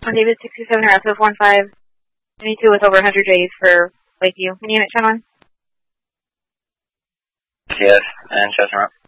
On David 67 Harassment 1522 with over 100 J's for Lakeview. Any unit, Channel 1? Yes, and Chestnut.